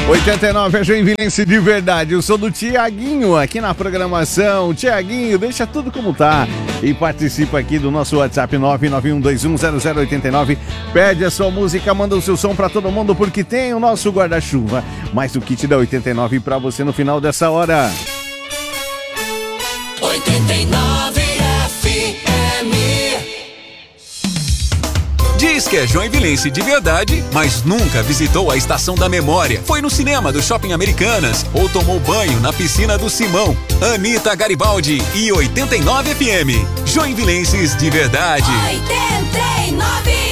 89 é Joinvilense de verdade. Eu sou do Tiaguinho aqui na programação. Tiaguinho, deixa tudo como tá e participa aqui do nosso WhatsApp 991210089. Pede a sua música, manda o seu som pra todo mundo porque tem o nosso guarda-chuva. Mais o kit da 89 pra você no final dessa hora. 89 FM. Diz que é joinvilense de verdade, mas nunca visitou a Estação da Memória. Foi no cinema do Shopping Americanas ou tomou banho na piscina do Simão. Anitta Garibaldi e 89 FM. Joinvilenses de verdade. 89.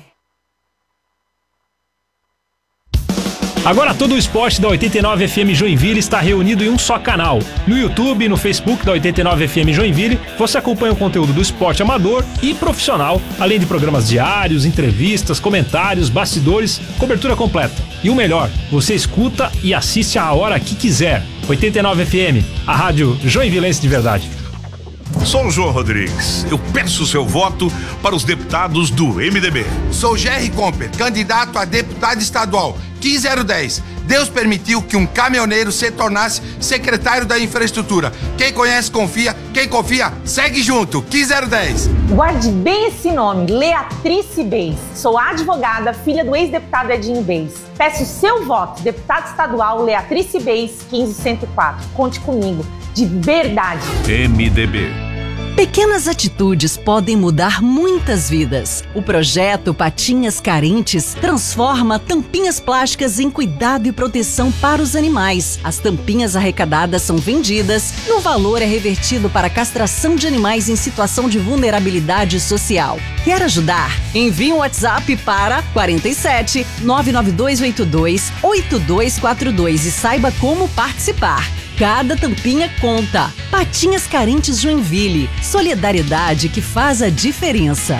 Agora todo o esporte da 89 FM Joinville está reunido em um só canal. No YouTube e no Facebook da 89 FM Joinville, você acompanha o conteúdo do esporte amador e profissional, além de programas diários, entrevistas, comentários, bastidores, cobertura completa. E o melhor, você escuta e assiste a hora que quiser. 89 FM, a rádio joinvilense de verdade. Sou o João Rodrigues. Eu peço o seu voto para os deputados do MDB. Sou Jerry Comper, candidato a deputado estadual 15010. Deus permitiu que um caminhoneiro se tornasse secretário da infraestrutura. Quem conhece, confia. Quem confia, segue junto. 15010. Guarde bem esse nome, Leatrice Beis. Sou advogada, filha do ex-deputado Edinho Beis. Peço seu voto, deputado estadual Leatrice Beis, 15104. Conte comigo, de verdade. MDB. Pequenas atitudes podem mudar muitas vidas. O projeto Patinhas Carentes transforma tampinhas plásticas em cuidado e proteção para os animais. As tampinhas arrecadadas são vendidas e o valor é revertido para a castração de animais em situação de vulnerabilidade social. Quer ajudar? Envie um WhatsApp para 47 99282 8242 e saiba como participar. Cada tampinha conta. Patinhas Carentes Joinville. Solidariedade que faz a diferença.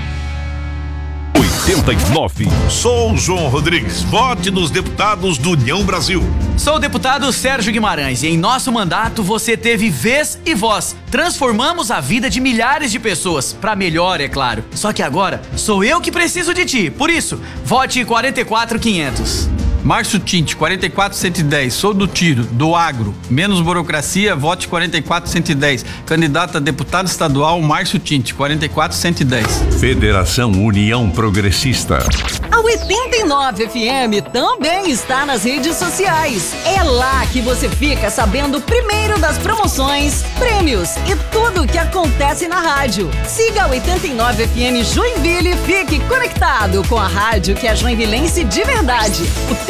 89. Sou o João Rodrigues. Vote nos deputados do União Brasil. Sou o deputado Sérgio Guimarães e em nosso mandato você teve vez e voz. Transformamos a vida de milhares de pessoas, pra melhor, é claro. Só que agora sou eu que preciso de ti. Por isso, vote 44500. Márcio Tinte, 44110, sou do tiro, do agro, menos burocracia, vote 44110. Candidato a deputado estadual, Márcio Tinte, 44110. Federação União Progressista. A 89 FM também está nas redes sociais. É lá que você fica sabendo primeiro das promoções, prêmios e tudo o que acontece na rádio. Siga a 89 FM Joinville e fique conectado com a rádio que é joinvilense de verdade. O